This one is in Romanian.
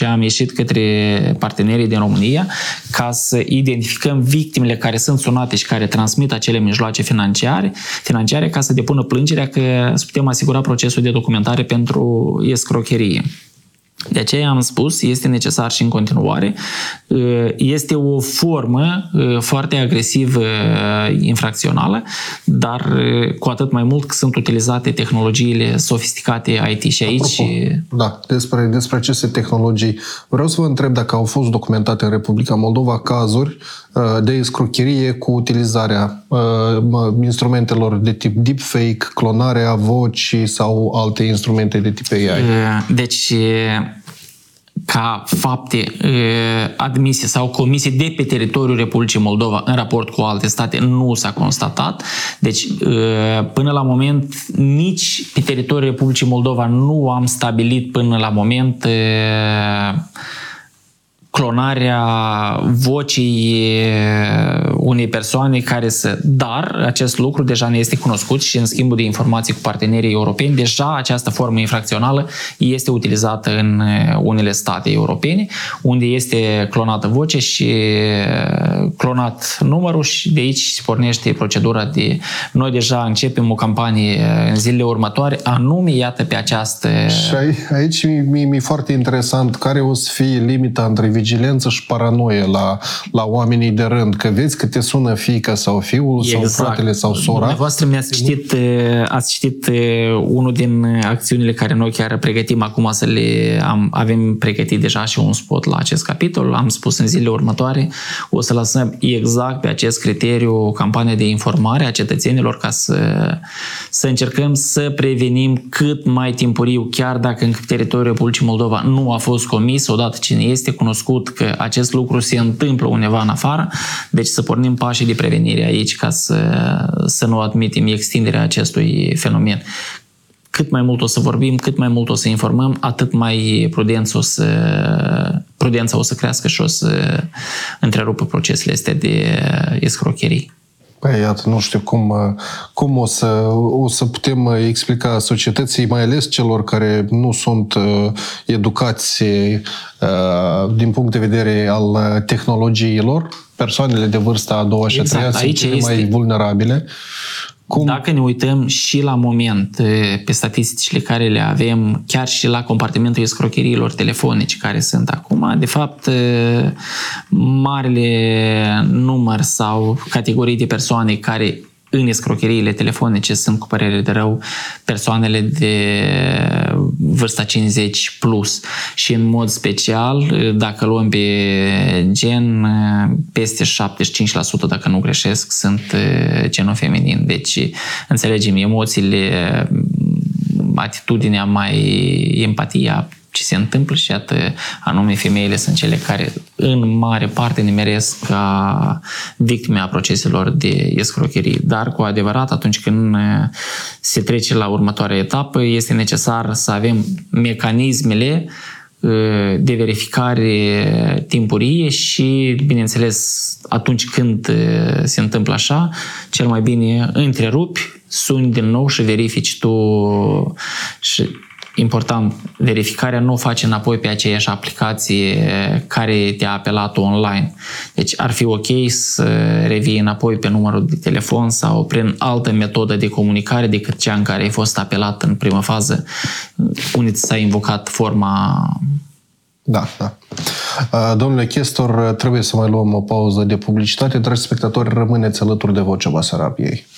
am ieșit către partenerii din România ca să identificăm victimele care sunt sunate și care transmit acele mijloace financiare ca să depună plângerea că să putem asigura procesul de documentare pentru escrocherie. De aceea am spus, este necesar și în continuare. Este o formă foarte agresivă infracțională, dar cu atât mai mult că sunt utilizate tehnologiile sofisticate IT și aici... Da, despre aceste tehnologii. Vreau să vă întreb dacă au fost documentate în Republica Moldova cazuri de escrocherie cu utilizarea instrumentelor de tip deepfake, clonarea vocii sau alte instrumente de tip AI. Deci, ca fapte admise sau comise de pe teritoriul Republicii Moldova în raport cu alte state nu s-a constatat. Deci, până la moment, nici pe teritoriul Republicii Moldova nu am stabilit până la moment clonarea vocii unei persoane care să... Dar acest lucru deja ne este cunoscut și în schimbul de informații cu partenerii europeni, deja această formă infracțională este utilizată în unele state europene, unde este clonată voce și clonat numărul și de aici se pornește procedura de... Noi deja începem o campanie în zilele următoare, anume, iată, pe această... Și aici mi-e foarte interesant care o să fie limita între vigilență și paranoie la oamenii de rând, că vezi că te sună fiica sau fiul sau fratele sau sora. Dumneavoastră ați citit unul din acțiunile care noi chiar pregătim acum să le avem pregătit deja și un spot la acest capitol. Am spus în zilele următoare o să lăsăm exact pe acest criteriu o campanie de informare a cetățenilor ca să încercăm să prevenim cât mai timpuriu, chiar dacă în teritoriul Republicii Moldova nu a fost comis, odată ce este cunoscut că acest lucru se întâmplă undeva în afară, deci să pornim pașii de prevenire aici ca să nu admitem extinderea acestui fenomen. Cât mai mult o să vorbim, cât mai mult o să informăm, atât mai prudența o să crească și o să întrerupă procesele astea de escrocherii. Păi, iată, nu știu cum o să putem explica societății, mai ales celor care nu sunt educați din punct de vedere al tehnologiilor, persoanele de vârsta a doua și a treia sunt cele mai vulnerabile. Dacă ne uităm și la moment pe statisticile care le avem, chiar și la compartimentul escrocheriilor telefonice care sunt acum, de fapt, marele număr sau categorii de persoane care în escrocheriile telefonice sunt, cu părere de rău, persoanele de vârsta 50 plus și în mod special, dacă luăm pe gen, peste 75%, dacă nu greșesc, sunt genul feminin. Deci înțelegem emoțiile, atitudinea, mai empatia ce se întâmplă și iată, anume femeile sunt cele care în mare parte nimeresc ca victime a proceselor de escrocherii. Dar cu adevărat, atunci când se trece la următoarea etapă, este necesar să avem mecanismele de verificare timpurie și, bineînțeles, atunci când se întâmplă așa, cel mai bine întrerupi, suni din nou și verifici tu și important, verificarea nu o faci înapoi pe aceeași aplicație care te-a apelat online. Deci ar fi ok să revii înapoi pe numărul de telefon sau prin altă metodă de comunicare decât cea în care ai fost apelat în prima fază, unde ți s-a invocat forma... Da. Domnule Chestor, trebuie să mai luăm o pauză de publicitate. Dragi spectatori, rămâneți alături de Vocea Basarabiei.